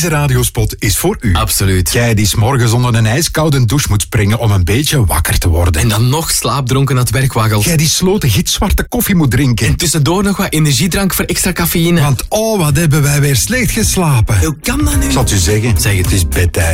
Deze radiospot is voor u. Absoluut. Jij die 's morgens onder een ijskoude douche moet springen om een beetje wakker te worden. En dan nog slaapdronken naar het werk waggelt. Jij die sloten gitzwarte koffie moet drinken. En tussendoor nog wat energiedrank voor extra cafeïne. Want oh, wat hebben wij weer slecht geslapen. Hoe kan dat nu? Ik zal het u zeggen, Zeg het. Het is bedtijd.